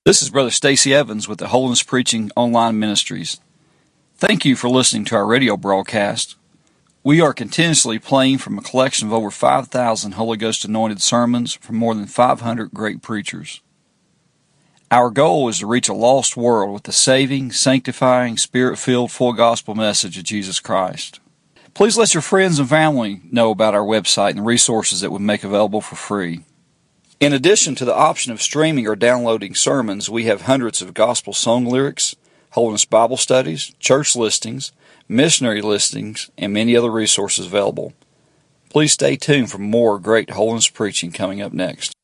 This is Brother Stacy Evans with the Holiness Preaching Online Ministries. Thank you for listening to our radio broadcast. We are continuously playing from a collection of over 5,000 Holy Ghost anointed sermons from more than 500 great preachers. Our goal is to reach a lost world with the saving, sanctifying, Spirit-filled, full gospel message of Jesus Christ. Please let your friends and family know about our website and the resources that we make available for free. In addition to the option of streaming or downloading sermons, we have hundreds of gospel song lyrics, Holiness Bible studies, church listings, missionary listings, and many other resources available. Please stay tuned for more great holiness preaching coming up next.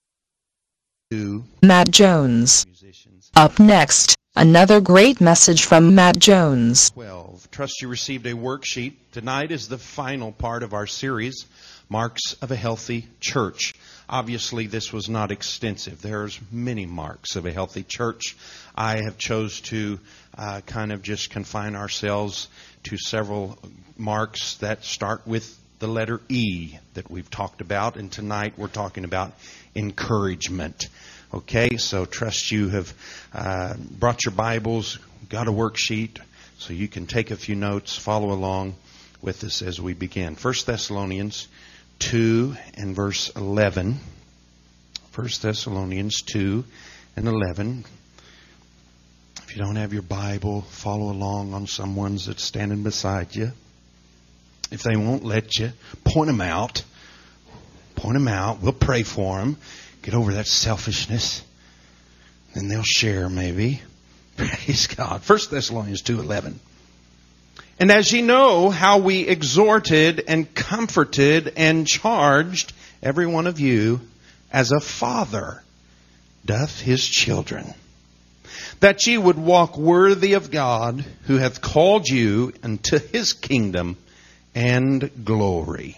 Matt Jones. Up next, another great message from Matt Jones. 12. Trust you received a worksheet. Tonight is the final part of our series, Marks of a Healthy Church. Obviously, this was not extensive. There's many marks of a healthy church. I have chose to kind of just confine ourselves to several marks that start with the letter E that we've talked about. And tonight we're talking about encouragement. Okay, so trust you have brought your Bibles, got a worksheet, so you can take a few notes, follow along with us as we begin. 1 Thessalonians 2 and verse 11. 1 Thessalonians 2 and 11. If you don't have your Bible, follow along on someone's that's standing beside you. If they won't let you, point them out. Point them out. We'll pray for them. Get over that selfishness. Then they'll share maybe. Praise God. 1 Thessalonians 2:11. And as ye know how we exhorted and comforted and charged every one of you as a father doth his children, that ye would walk worthy of God who hath called you unto his kingdom and glory.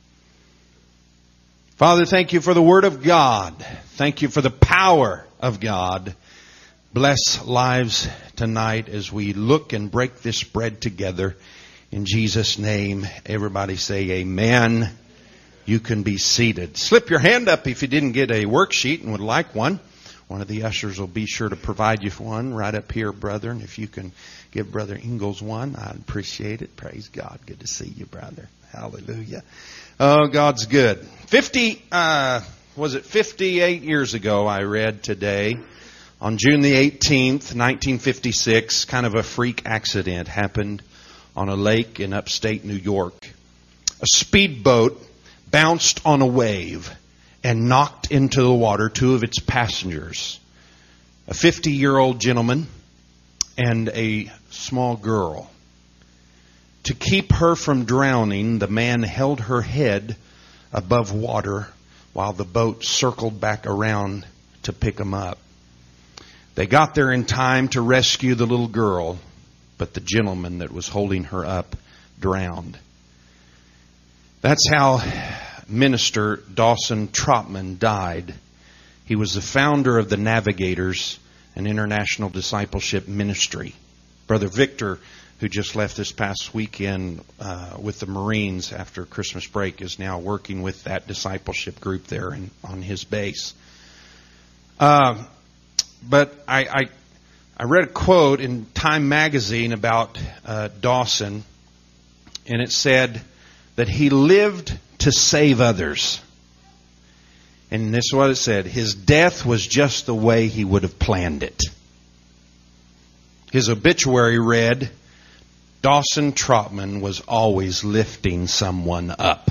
Father, thank you for the Word of God. Thank you for the power of God. Bless lives tonight as we look and break this bread together. In Jesus' name, everybody say amen. You can be seated. Slip your hand up if you didn't get a worksheet and would like one. One of the ushers will be sure to provide you one right up here, brother. And if you can give Brother Ingalls one, I'd appreciate it. Praise God. Good to see you, brother. Hallelujah. Oh, God's good. 58 years ago, I read today, on June the 18th, 1956, kind of a freak accident happened on a lake in upstate New York. A speedboat bounced on a wave and knocked into the water two of its passengers, a 50-year-old gentleman and a small girl. To keep her from drowning, the man held her head above water while the boat circled back around to pick them up. They got there in time to rescue the little girl, but the gentleman that was holding her up drowned. That's how Minister Dawson Trotman died. He was the founder of the Navigators, an international discipleship ministry. Brother Victor, who just left this past weekend with the Marines after Christmas break, is now working with that discipleship group there on his base. But I read a quote in Time magazine about Dawson, and it said that he lived to save others. And this is what it said. His death was just the way he would have planned it. His obituary read, Dawson Trotman was always lifting someone up.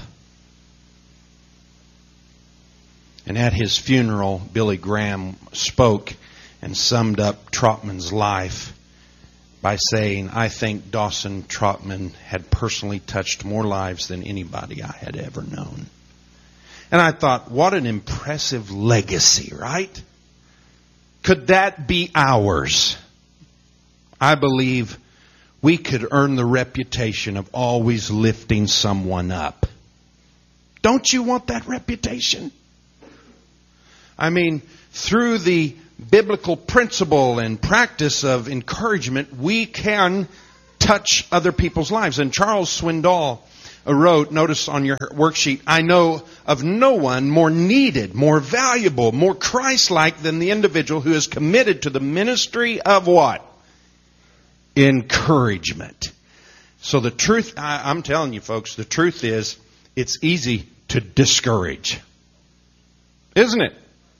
And at his funeral, Billy Graham spoke and summed up Trotman's life by saying, I think Dawson Trotman had personally touched more lives than anybody I had ever known. And I thought, what an impressive legacy, right? Could that be ours? I believe we could earn the reputation of always lifting someone up. Don't you want that reputation? I mean, through the biblical principle and practice of encouragement, we can touch other people's lives. And Charles Swindoll wrote, notice on your worksheet, I know of no one more needed, more valuable, more Christ-like than the individual who is committed to the ministry of what? Encouragement. So the truth, I'm telling you folks, the truth is, it's easy to discourage. Isn't it?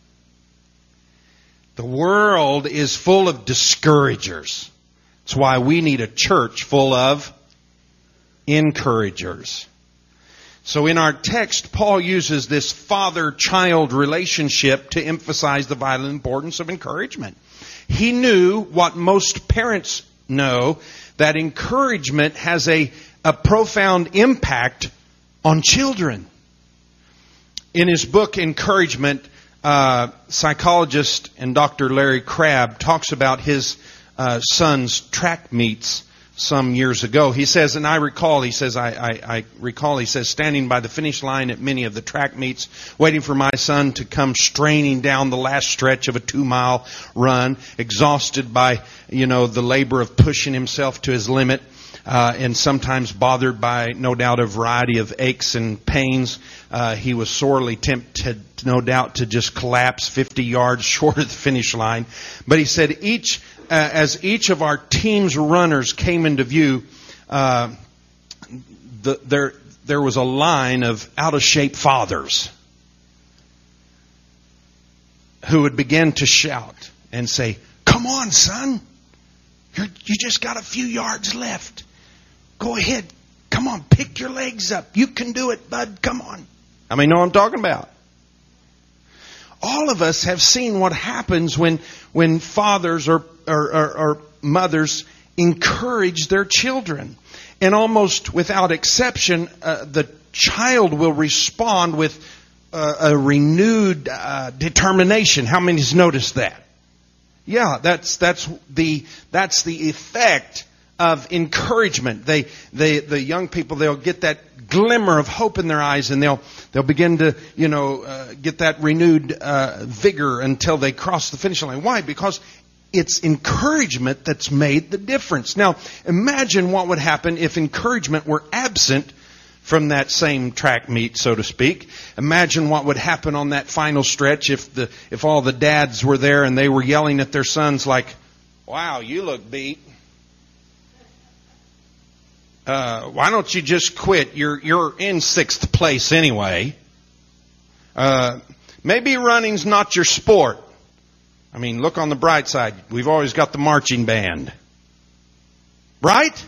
The world is full of discouragers. That's why we need a church full of encouragers. So in our text, Paul uses this father-child relationship to emphasize the vital importance of encouragement. He knew what most parents know, that encouragement has a profound impact on children. In his book, Encouragement, psychologist and Dr. Larry Crabb talks about his son's track meets some years ago. He says, and I recall, he says, standing by the finish line at many of the track meets, waiting for my son to come straining down the last stretch of a 2-mile run, exhausted by, the labor of pushing himself to his limit, and sometimes bothered by, no doubt, a variety of aches and pains. He was sorely tempted, no doubt, to just collapse 50 yards short of the finish line. But he said, as each of our team's runners came into view, there was a line of out-of-shape fathers who would begin to shout and say, "Come on, son. You just got a few yards left. Go ahead. Come on, pick your legs up. You can do it, bud. Come on." I mean, know what I'm talking about. All of us have seen what happens when fathers or mothers encourage their children. And almost without exception, the child will respond with a renewed determination. How many's noticed that? Yeah, that's the effect of encouragement. The young people, they'll get that glimmer of hope in their eyes, and they'll begin to get that renewed vigor until they cross the finish line. Why? Because it's encouragement that's made the difference. Now, imagine what would happen if encouragement were absent from that same track meet, so to speak. Imagine what would happen on that final stretch if all the dads were there and they were yelling at their sons like, "Wow, you look beat. Why don't you just quit? You're in 6th place anyway. Maybe running's not your sport. I mean, look on the bright side. We've always got the marching band." Right?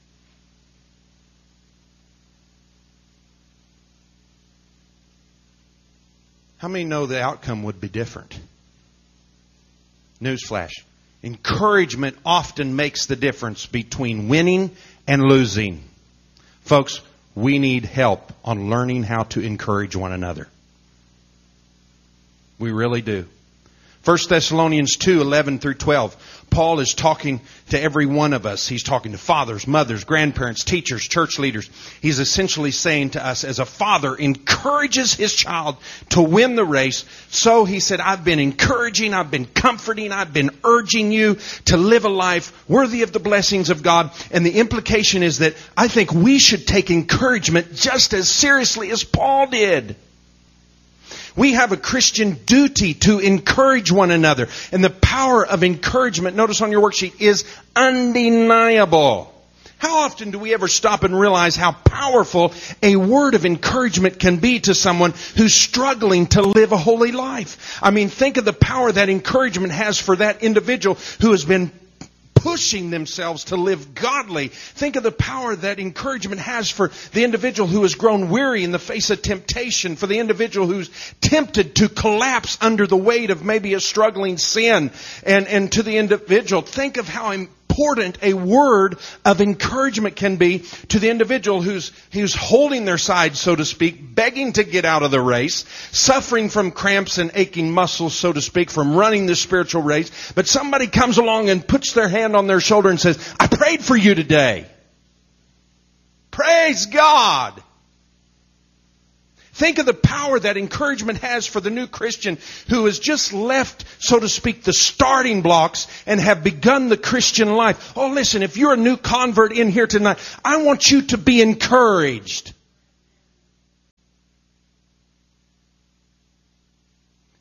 How many know the outcome would be different? Newsflash. Encouragement often makes the difference between winning and losing. Folks, we need help on learning how to encourage one another. We really do. 1 Thessalonians 2:11 through 12. Paul is talking to every one of us. He's talking to fathers, mothers, grandparents, teachers, church leaders. He's essentially saying to us, as a father encourages his child to win the race, so he said, I've been encouraging, I've been comforting, I've been urging you to live a life worthy of the blessings of God. And the implication is that I think we should take encouragement just as seriously as Paul did. We have a Christian duty to encourage one another. And the power of encouragement, notice on your worksheet, is undeniable. How often do we ever stop and realize how powerful a word of encouragement can be to someone who's struggling to live a holy life? I mean, think of the power that encouragement has for that individual who has been pushing themselves to live godly. Think of the power that encouragement has for the individual who has grown weary in the face of temptation, for the individual who's tempted to collapse under the weight of maybe a struggling sin. And to the individual, think of how important a word of encouragement can be to the individual who's holding their side, so to speak, begging to get out of the race, suffering from cramps and aching muscles, so to speak, from running the spiritual race. But somebody comes along and puts their hand on their shoulder and says, I prayed for you today. Praise God. Think of the power that encouragement has for the new Christian who has just left, so to speak, the starting blocks and have begun the Christian life. Oh, listen, if you're a new convert in here tonight, I want you to be encouraged.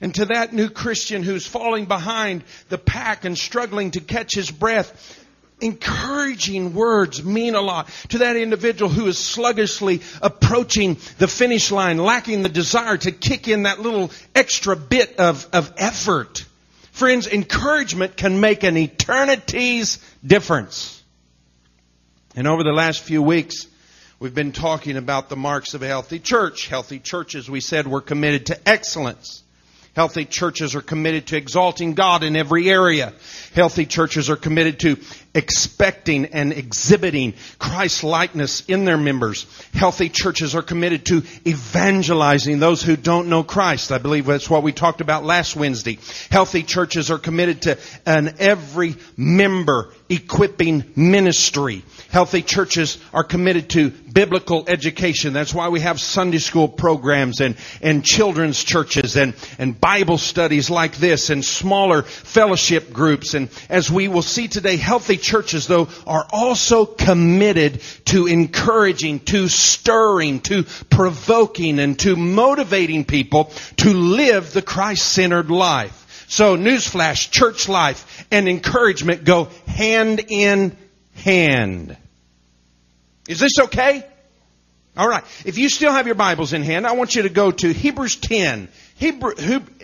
And to that new Christian who's falling behind the pack and struggling to catch his breath, encouraging words mean a lot. To that individual who is sluggishly approaching the finish line, lacking the desire to kick in that little extra bit of effort. Friends, encouragement can make an eternity's difference. And over the last few weeks, we've been talking about the marks of a healthy church. Healthy churches, we said, were committed to excellence. Healthy churches are committed to exalting God in every area. Healthy churches are committed to expecting and exhibiting Christ-likeness in their members. Healthy churches are committed to evangelizing those who don't know Christ. I believe that's what we talked about last Wednesday. Healthy churches are committed to an every member equipping ministry. Healthy churches are committed to biblical education. That's why we have Sunday school programs and children's churches and Bible studies like this and smaller fellowship groups. And as we will see today, healthy churches, though, are also committed to encouraging, to stirring, to provoking, and to motivating people to live the Christ-centered life. So, newsflash, church life and encouragement go hand in hand. Is this okay? All right. If you still have your Bibles in hand, I want you to go to Hebrews 10. Hebrews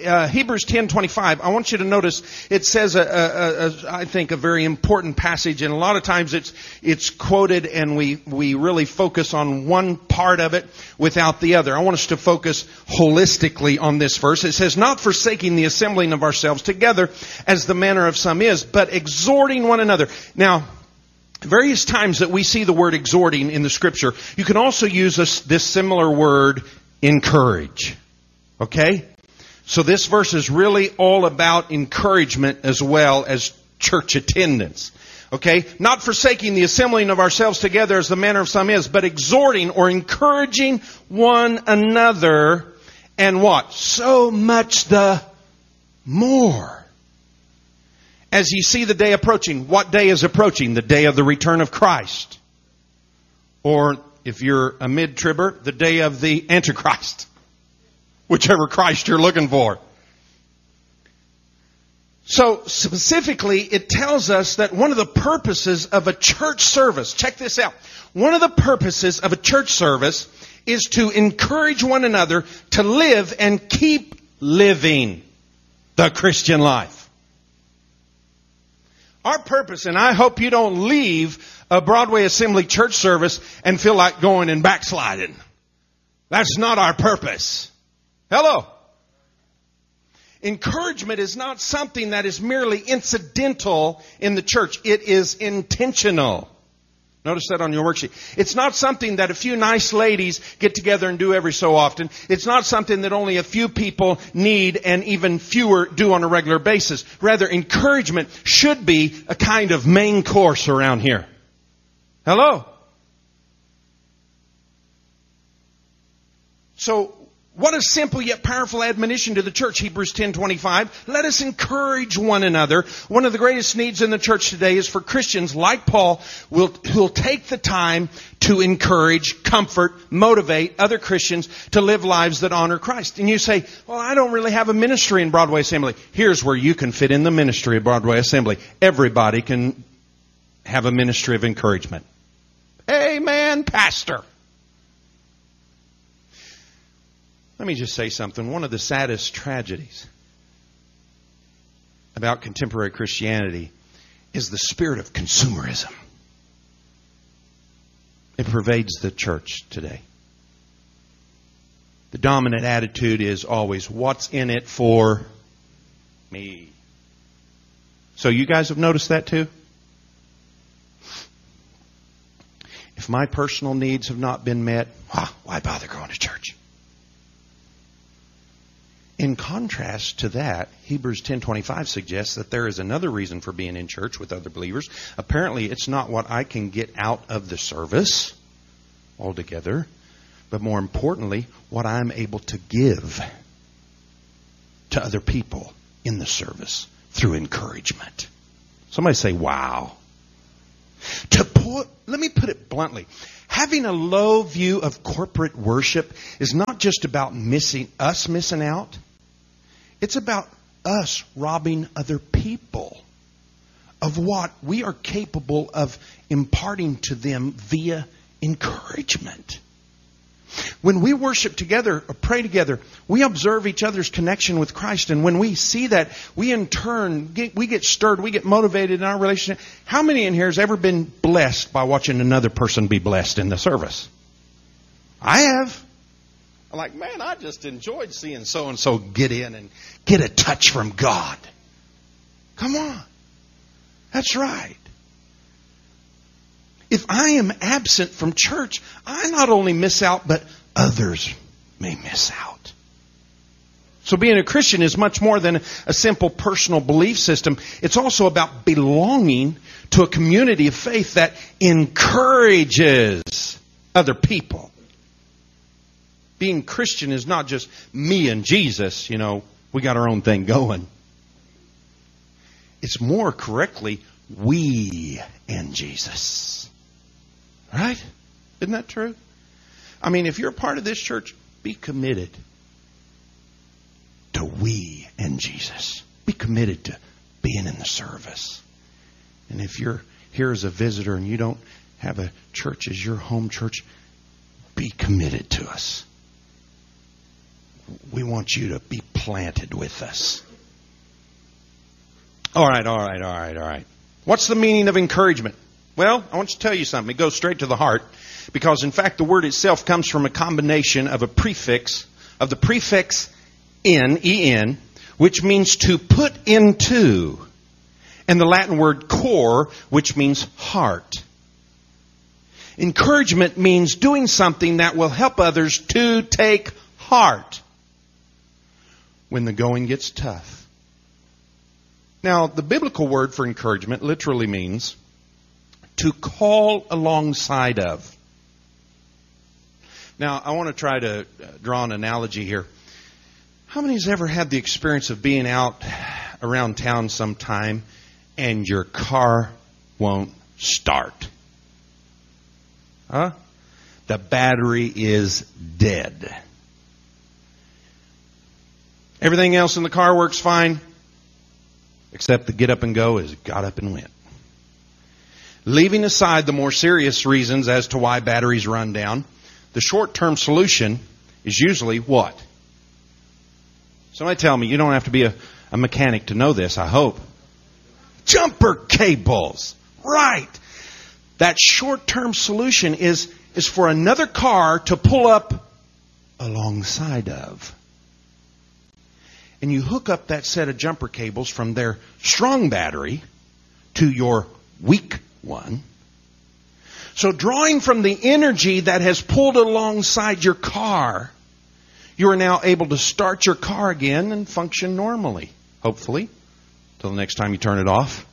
10:25. I want you to notice it says I think a very important passage, and a lot of times it's quoted and we really focus on one part of it without the other. I want us to focus holistically on this verse. It says, "Not forsaking the assembling of ourselves together as the manner of some is, but exhorting one another." Now, various times that we see the word exhorting in the Scripture, you can also use this similar word, encourage. Okay? So this verse is really all about encouragement as well as church attendance. Okay? Not forsaking the assembling of ourselves together as the manner of some is, but exhorting or encouraging one another, and what? So much the more. As you see the day approaching. What day is approaching? The day of the return of Christ. Or, if you're a mid-tribber, the day of the Antichrist. Whichever Christ you're looking for. So, specifically, it tells us that one of the purposes of a church service, check this out. One of the purposes of a church service is to encourage one another to live and keep living the Christian life. Our purpose, and I hope you don't leave a Broadway Assembly church service and feel like going and backsliding. That's not our purpose. Hello? Encouragement is not something that is merely incidental in the church. It is intentional. Notice that on your worksheet. It's not something that a few nice ladies get together and do every so often. It's not something that only a few people need and even fewer do on a regular basis. Rather, encouragement should be a kind of main course around here. Hello? So, what a simple yet powerful admonition to the church, Hebrews 10:25. Let us encourage one another. One of the greatest needs in the church today is for Christians like Paul who'll take the time to encourage, comfort, motivate other Christians to live lives that honor Christ. And you say, well, I don't really have a ministry in Broadway Assembly. Here's where you can fit in the ministry of Broadway Assembly. Everybody can have a ministry of encouragement. Amen, Pastor. Let me just say something. One of the saddest tragedies about contemporary Christianity is the spirit of consumerism. It pervades the church today. The dominant attitude is always, what's in it for me? So you guys have noticed that too? If my personal needs have not been met, why bother going to church? In contrast to that, Hebrews 10:25 suggests that there is another reason for being in church with other believers. Apparently, it's not what I can get out of the service altogether, but more importantly, what I'm able to give to other people in the service through encouragement. Somebody say, wow. Let me put it bluntly. Having a low view of corporate worship is not just about missing out. It's about us robbing other people of what we are capable of imparting to them via encouragement. When we worship together or pray together, we observe each other's connection with Christ. And when we see that, we in turn, we get stirred, we get motivated in our relationship. How many in here has ever been blessed by watching another person be blessed in the service? I have. I'm like, man, I just enjoyed seeing so-and-so get in and get a touch from God. Come on. That's right. If I am absent from church, I not only miss out, but others may miss out. So being a Christian is much more than a simple personal belief system. It's also about belonging to a community of faith that encourages other people. Being Christian is not just me and Jesus, we got our own thing going. It's more correctly, we and Jesus. Right? Isn't that true? I mean, if you're a part of this church, be committed to we and Jesus. Be committed to being in the service. And if you're here as a visitor and you don't have a church as your home church, be committed to us. We want you to be planted with us. All right. What's the meaning of encouragement? Well, I want to tell you something. It goes straight to the heart. Because, in fact, the word itself comes from a combination of the prefix en, which means to put into, and the Latin word cor, which means heart. Encouragement means doing something that will help others to take heart when the going gets tough. Now, the biblical word for encouragement literally means to call alongside of. Now, I want to try to draw an analogy here. How many has ever had the experience of being out around town sometime and your car won't start? Huh? The battery is dead. Everything else in the car works fine, except the get up and go is got up and went. Leaving aside the more serious reasons as to why batteries run down, the short-term solution is usually what? Somebody tell me. You don't have to be a mechanic to know this, I hope. Jumper cables. Right. That short-term solution is for another car to pull up alongside of. And you hook up that set of jumper cables from their strong battery to your weak one. So drawing from the energy that has pulled alongside your car, you are now able to start your car again and function normally, hopefully, till the next time you turn it off.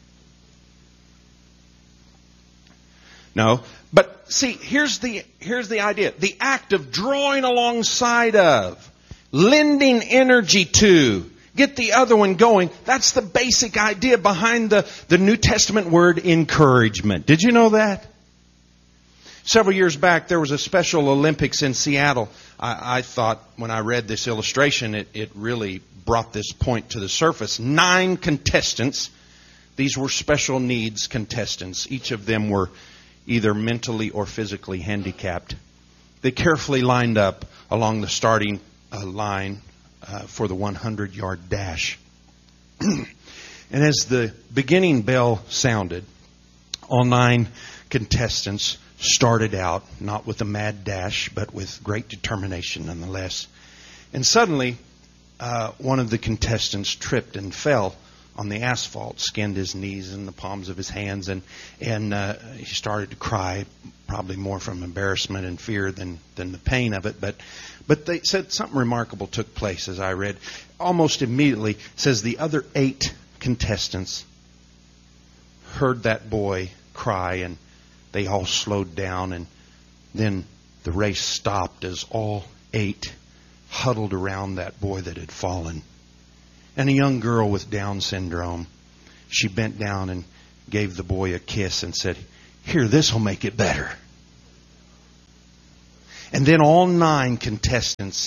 No, but see, here's the idea. The act of drawing alongside of, lending energy to, get the other one going. That's the basic idea behind the New Testament word encouragement. Did you know that? Several years back, there was a Special Olympics in Seattle. I thought when I read this illustration, it really brought this point to the surface. 9 contestants. These were special needs contestants. Each of them were either mentally or physically handicapped. They carefully lined up along the starting line for the 100-yard dash. And as the beginning bell sounded, all 9 contestants started out, not with a mad dash, but with great determination nonetheless. And suddenly, one of the contestants tripped and fell on the asphalt, skinned his knees and the palms of his hands, and he started to cry, probably more from embarrassment and fear than the pain of it. But they said something remarkable took place, as I read. Almost immediately, it says the other 8 contestants heard that boy cry, and they all slowed down, and then the race stopped as all 8 huddled around that boy that had fallen. And a young girl with Down syndrome, she bent down and gave the boy a kiss and said, "Here, this will make it better." And then all 9 contestants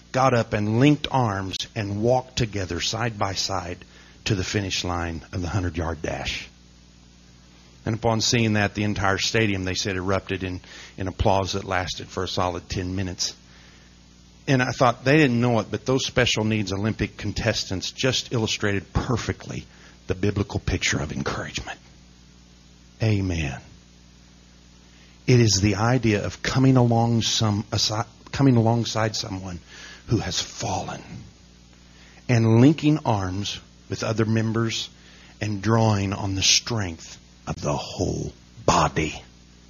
got up and linked arms and walked together side by side to the finish line of the 100-yard dash. And upon seeing that, the entire stadium, they said, erupted in applause that lasted for a solid 10 minutes. And I thought, they didn't know it, but those special needs Olympic contestants just illustrated perfectly the biblical picture of encouragement. Amen. It is the idea of coming alongside someone who has fallen and linking arms with other members and drawing on the strength of the whole body.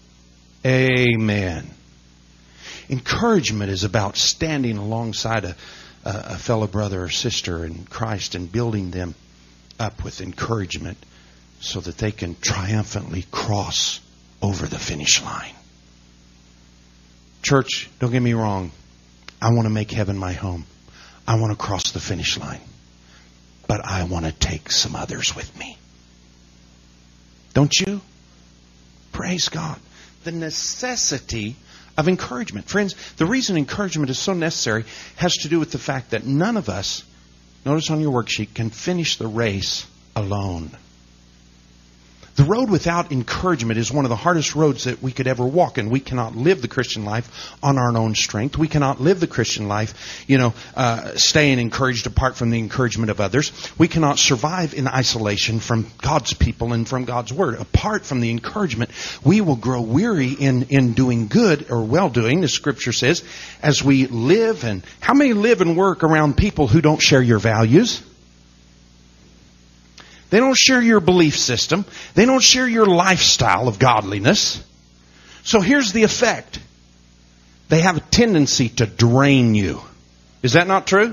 Amen. Encouragement is about standing alongside a fellow brother or sister in Christ and building them up with encouragement so that they can triumphantly cross over the finish line. Church, don't get me wrong. I want to make heaven my home. I want to cross the finish line. But I want to take some others with me. Don't you? Praise God. The necessity of encouragement. Friends, the reason encouragement is so necessary has to do with the fact that none of us, notice on your worksheet, can finish the race alone. The road without encouragement is one of the hardest roads that we could ever walk, and we cannot live the Christian life on our own strength. We cannot live the Christian life, staying encouraged apart from the encouragement of others. We cannot survive in isolation from God's people and from God's Word. Apart from the encouragement, we will grow weary in doing good or well-doing, the Scripture says, as we live. And how many live and work around people who don't share your values? They don't share your belief system. They don't share your lifestyle of godliness. So here's the effect. They have a tendency to drain you. Is that not true?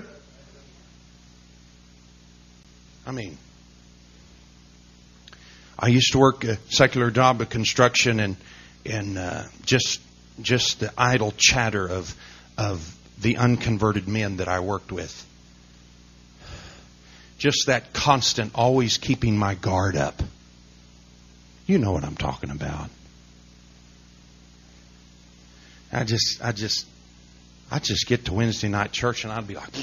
I used to work a secular job of construction and just the idle chatter of the unconverted men that I worked with. Just that constant, always keeping my guard up. You know what I'm talking about. I just get to Wednesday night church and I'd be like,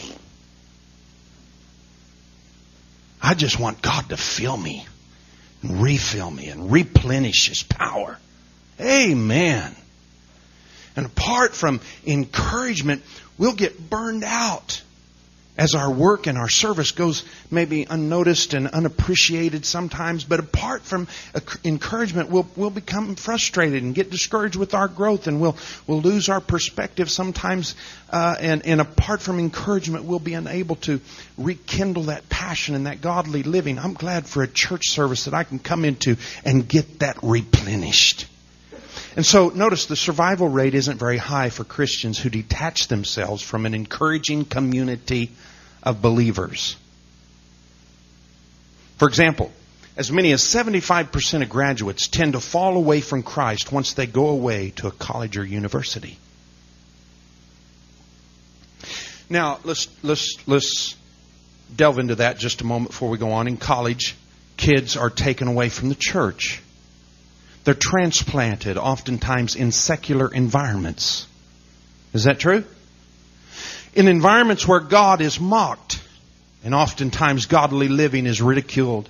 I just want God to fill me and refill me and replenish His power. Amen. And apart from encouragement, we'll get burned out. As our work and our service goes maybe unnoticed and unappreciated sometimes, but apart from encouragement, we'll become frustrated and get discouraged with our growth, and we'll lose our perspective sometimes. And apart from encouragement, we'll be unable to rekindle that passion and that godly living. I'm glad for a church service that I can come into and get that replenished. And so notice the survival rate isn't very high for Christians who detach themselves from an encouraging community of believers. For example, as many as 75% of graduates tend to fall away from Christ once they go away to a college or university. Now, let's delve into that just a moment before we go on. In college, kids are taken away from the church. They're transplanted, oftentimes in secular environments. Is that true? In environments where God is mocked, and oftentimes godly living is ridiculed.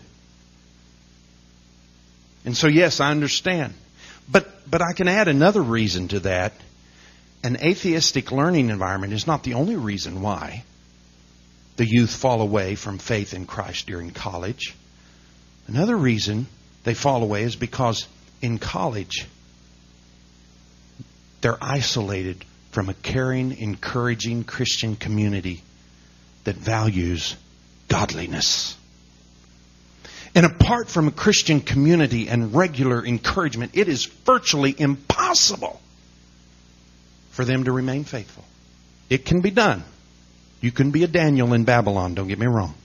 And so, yes, I understand. But I can add another reason to that. An atheistic learning environment is not the only reason why the youth fall away from faith in Christ during college. Another reason they fall away is because in college, they're isolated from a caring, encouraging Christian community that values godliness. And apart from a Christian community and regular encouragement, it is virtually impossible for them to remain faithful. It can be done. You can be a Daniel in Babylon, don't get me wrong.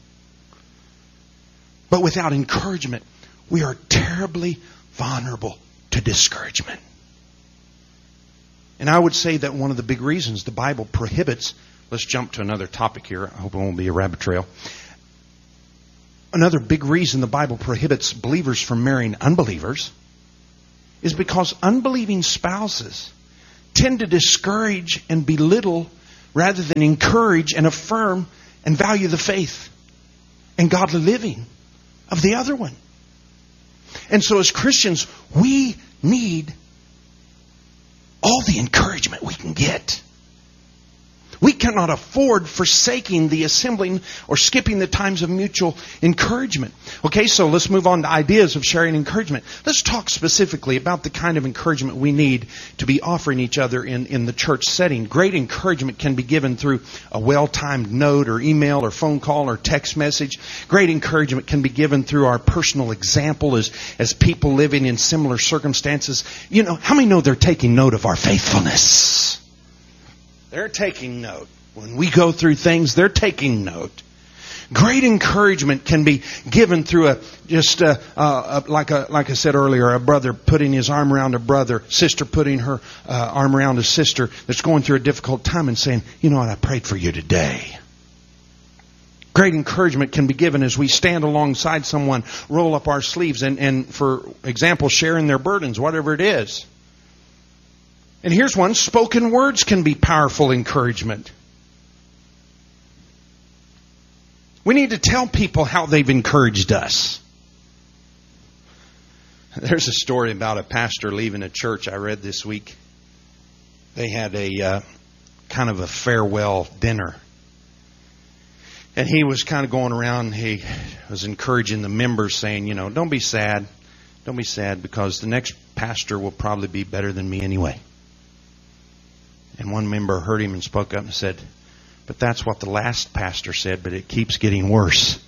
But without encouragement, we are terribly vulnerable to discouragement. And I would say that one of the big reasons the Bible prohibits, let's jump to another topic here. I hope it won't be a rabbit trail. Another big reason the Bible prohibits believers from marrying unbelievers is because unbelieving spouses tend to discourage and belittle rather than encourage and affirm and value the faith and godly living of the other one. And so as Christians, we need all the encouragement we can get. We cannot afford forsaking the assembling or skipping the times of mutual encouragement. Okay, so let's move on to ideas of sharing encouragement. Let's talk specifically about the kind of encouragement we need to be offering each other in the church setting. Great encouragement can be given through a well-timed note or email or phone call or text message. Great encouragement can be given through our personal example as people living in similar circumstances. You know, how many know they're taking note of our faithfulness? They're taking note. When we go through things, they're taking note. Great encouragement can be given through like I said earlier, a brother putting his arm around a brother, sister putting her arm around a sister that's going through a difficult time and saying, you know what, I prayed for you today. Great encouragement can be given as we stand alongside someone, roll up our sleeves and for example, sharing their burdens, whatever it is. And here's one, spoken words can be powerful encouragement. We need to tell people how they've encouraged us. There's a story about a pastor leaving a church I read this week. They had a kind of a farewell dinner. And he was kind of going around, he was encouraging the members saying, you know, don't be sad. Don't be sad because the next pastor will probably be better than me anyway. And one member heard him and spoke up and said, but that's what the last pastor said, but it keeps getting worse.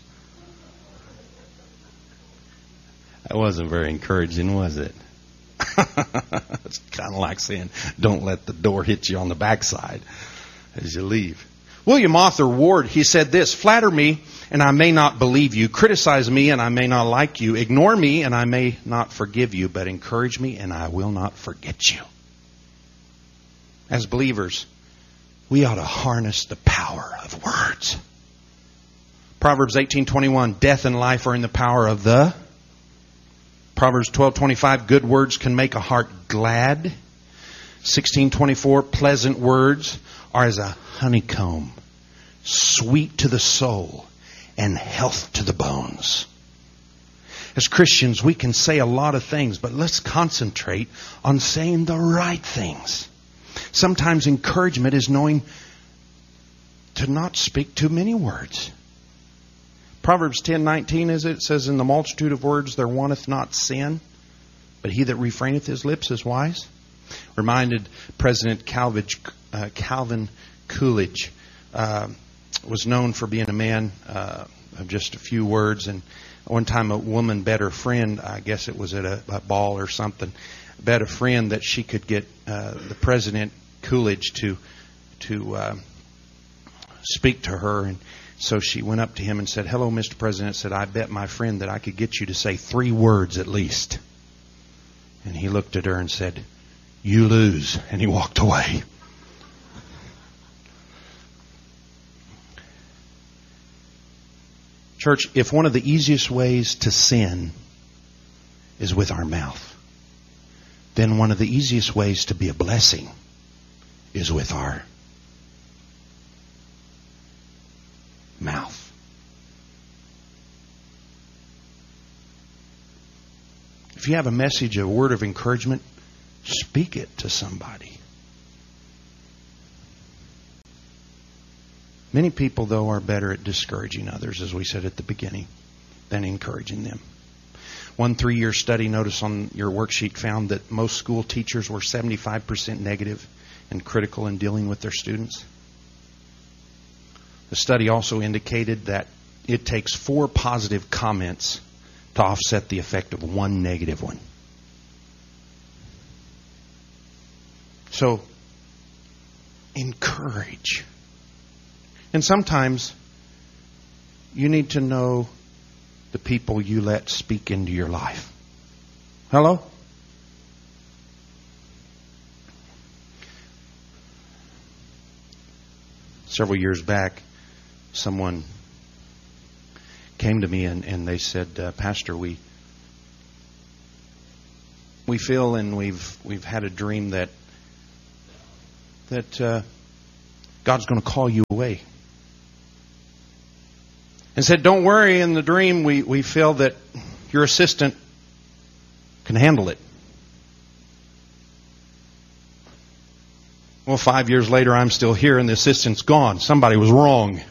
That wasn't very encouraging, was it? It's kind of like saying, don't let the door hit you on the backside as you leave. William Arthur Ward, he said this, flatter me and I may not believe you. Criticize me and I may not like you. Ignore me and I may not forgive you. But encourage me and I will not forget you. As believers, we ought to harness the power of words. Proverbs 18:21, death and life are in the power of the. Proverbs 12:25, good words can make a heart glad. 16:24, pleasant words are as a honeycomb, sweet to the soul and health to the bones. As Christians, we can say a lot of things, but let's concentrate on saying the right things. Sometimes encouragement is knowing to not speak too many words. Proverbs 10:19, as it says, in the multitude of words there wanteth not sin, but he that refraineth his lips is wise. Reminded President Calvin Coolidge was known for being a man of just a few words. And one time a woman bet her friend, I guess it was at a ball or something, bet a friend that she could get the President Coolidge to speak to her. And so she went up to him and said, hello, Mr. President. Said, I bet my friend that I could get you to say 3 words at least. And he looked at her and said, you lose. And he walked away. Church, if one of the easiest ways to sin is with our mouth, then one of the easiest ways to be a blessing is with our mouth. If you have a message, a word of encouragement, speak it to somebody. Many people, though, are better at discouraging others, as we said at the beginning, than encouraging them. One 3-year study, notice on your worksheet, found that most school teachers were 75% negative and critical in dealing with their students. The study also indicated that it takes 4 positive comments to offset the effect of 1 negative one. So, encourage. And sometimes you need to know the people you let speak into your life. Hello? Several years back, someone came to me and they said, Pastor, we feel and we've had a dream that God's going to call you away. And said, don't worry, in the dream we feel that your assistant can handle it. Well, 5 years later, I'm still here and the assistant's gone. Somebody was wrong.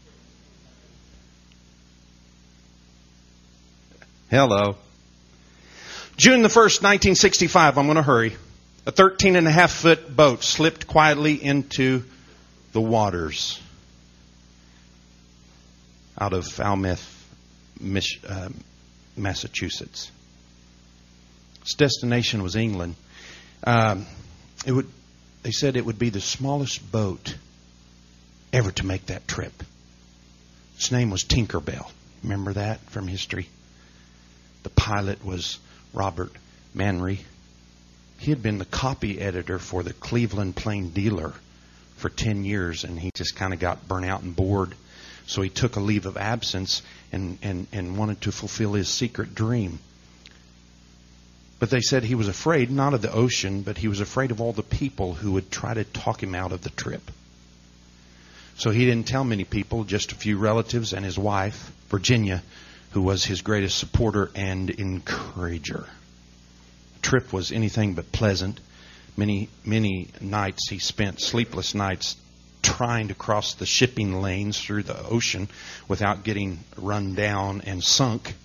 Hello. June the 1st, 1965, I'm going to hurry. A 13.5-foot boat slipped quietly into the waters out of Falmouth, Massachusetts. Its destination was England. They said it would be the smallest boat ever to make that trip. Its name was Tinkerbell. Remember that from history? The pilot was Robert Manry. He had been the copy editor for the Cleveland Plain Dealer for 10 years, and he just kind of got burnt out and bored. So he took a leave of absence and wanted to fulfill his secret dream. But they said he was afraid, not of the ocean, but he was afraid of all the people who would try to talk him out of the trip. So he didn't tell many people, just a few relatives and his wife, Virginia, who was his greatest supporter and encourager. The trip was anything but pleasant. Many nights he spent, sleepless nights, trying to cross the shipping lanes through the ocean without getting run down and sunk.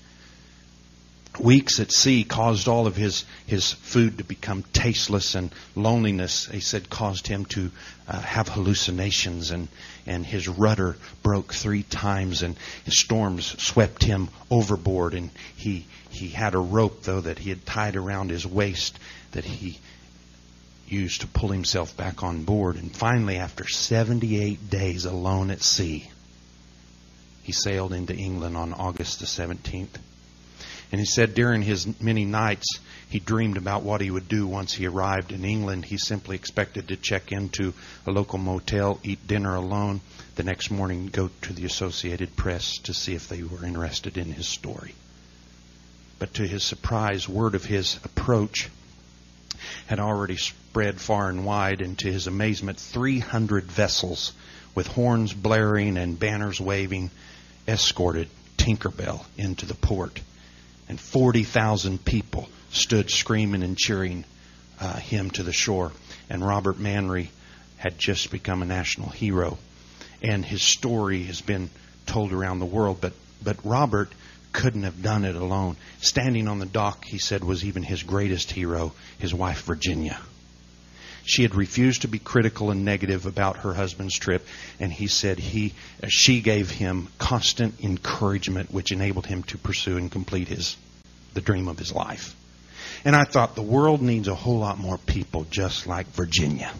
Weeks at sea caused all of his food to become tasteless, and loneliness, he said, caused him to have hallucinations, and his rudder broke 3 times, and his storms swept him overboard, and he had a rope, though, that he had tied around his waist that he used to pull himself back on board. And finally, after 78 days alone at sea, he sailed into England on August the 17th. And he said during his many nights, he dreamed about what he would do once he arrived in England. He simply expected to check into a local motel, eat dinner alone, the next morning go to the Associated Press to see if they were interested in his story. But to his surprise, word of his approach had already spread far and wide, and to his amazement, 300 vessels with horns blaring and banners waving escorted Tinkerbell into the port. And 40,000 people stood screaming and cheering him to the shore. And Robert Manry had just become a national hero. And his story has been told around the world. But Robert couldn't have done it alone. Standing on the dock, he said, was even his greatest hero, his wife Virginia. She had refused to be critical and negative about her husband's trip, and he said she gave him constant encouragement, which enabled him to pursue and complete the dream of his life. And I thought the world needs a whole lot more people just like Virginia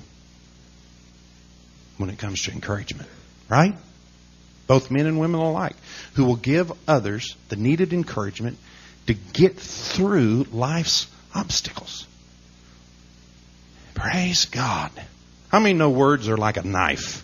when it comes to encouragement, right? Both men and women alike, who will give others the needed encouragement to get through life's obstacles. Praise God. How many know words are like a knife?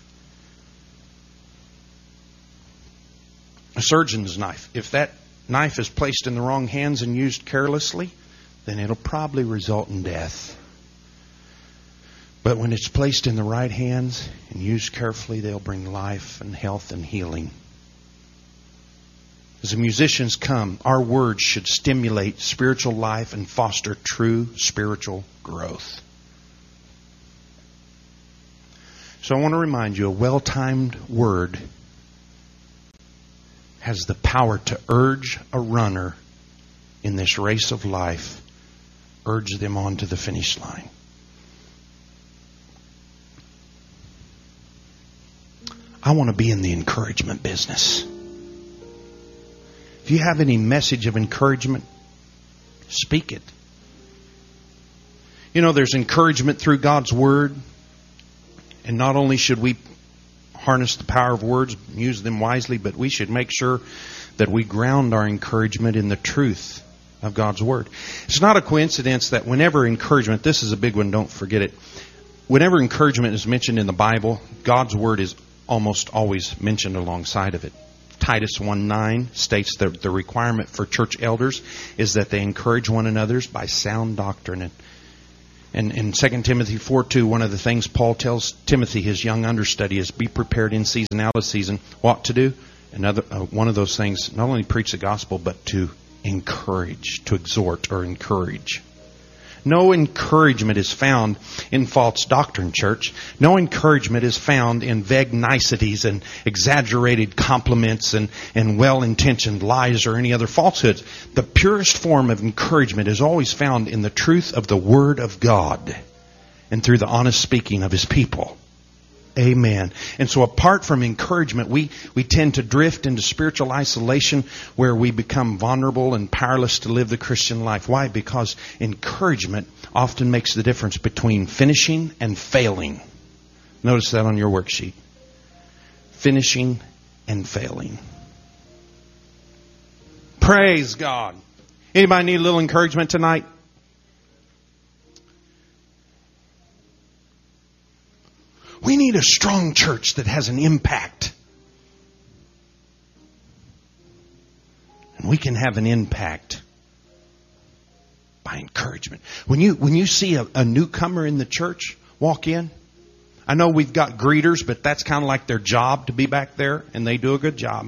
A surgeon's knife. If that knife is placed in the wrong hands and used carelessly, then it'll probably result in death. But when it's placed in the right hands and used carefully, they'll bring life and health and healing. As the musicians come, our words should stimulate spiritual life and foster true spiritual growth. So I want to remind you, a well-timed word has the power to urge a runner in this race of life, urge them on to the finish line. I want to be in the encouragement business. If you have any message of encouragement, speak it. You know, there's encouragement through God's Word. And not only should we harness the power of words, use them wisely, but we should make sure that we ground our encouragement in the truth of God's Word. It's not a coincidence that whenever encouragement, this is a big one, don't forget it. Whenever encouragement is mentioned in the Bible, God's Word is almost always mentioned alongside of it. Titus 1:9 states that the requirement for church elders is that they encourage one another by sound doctrine. And in 2 Timothy 4:2, one of the things Paul tells Timothy, his young understudy, is be prepared in season, out of season. What to do? Another one of those things, not only preach the gospel, but to encourage, to exhort or encourage. No encouragement is found in false doctrine, church. No encouragement is found in vague niceties and exaggerated compliments and well-intentioned lies or any other falsehoods. The purest form of encouragement is always found in the truth of the Word of God and through the honest speaking of His people. Amen. And so apart from encouragement, we tend to drift into spiritual isolation where we become vulnerable and powerless to live the Christian life. Why? Because encouragement often makes the difference between finishing and failing. Notice that on your worksheet. Finishing and failing. Praise God. Anybody need a little encouragement tonight? We need a strong church that has an impact. And we can have an impact by encouragement. When you see a newcomer in the church walk in, I know we've got greeters, but that's kind of like their job to be back there, and they do a good job.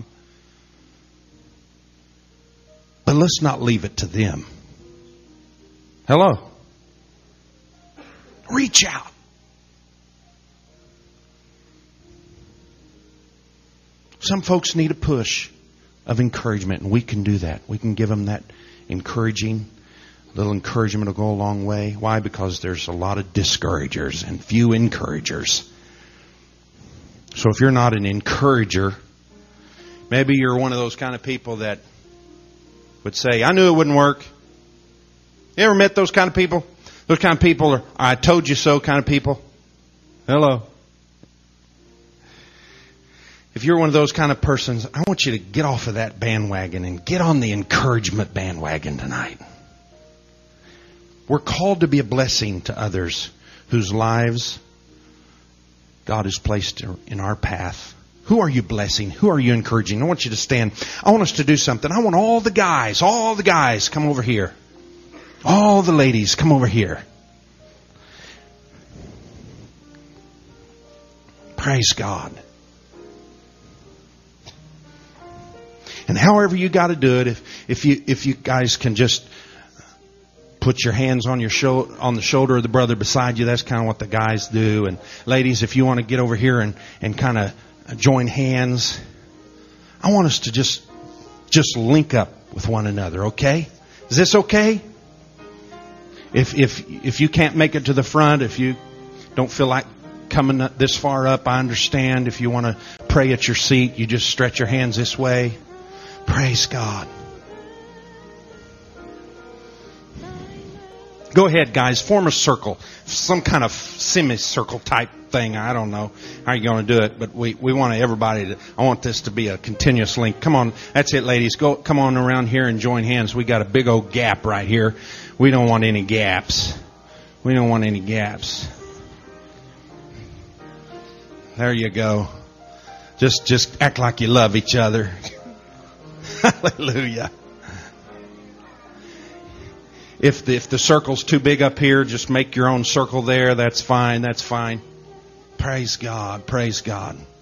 But let's not leave it to them. Hello? Reach out. Some folks need a push of encouragement, and we can do that. We can give them that encouraging. A little encouragement will go a long way. Why? Because there's a lot of discouragers and few encouragers. So if you're not an encourager, maybe you're one of those kind of people that would say, I knew it wouldn't work. You ever met those kind of people? Those kind of people are I told you so kind of people. Hello. If you're one of those kind of persons, I want you to get off of that bandwagon and get on the encouragement bandwagon tonight. We're called to be a blessing to others whose lives God has placed in our path. Who are you blessing? Who are you encouraging? I want you to stand. I want us to do something. I want all the guys, come over here. All the ladies, come over here. Praise God. And however you got to do it, if you guys can just put your hands on on the shoulder of the brother beside you, that's kind of what the guys do. And ladies, if you want to get over here and kind of join hands, I want us to just link up with one another. Okay? Is this okay? If you can't make it to the front, if you don't feel like coming this far up, I understand. If you want to pray at your seat, you just stretch your hands this way. Praise God. Go ahead, guys. Form a circle. Some kind of semicircle type thing. I don't know how you're going to do it, but we want everybody I want this to be a continuous link. Come on. That's it, ladies. Come on around here and join hands. We got a big old gap right here. We don't want any gaps. We don't want any gaps. There you go. Just act like you love each other. Hallelujah. If the circle's too big up here, just make your own circle there. That's fine. That's fine. Praise God. Praise God.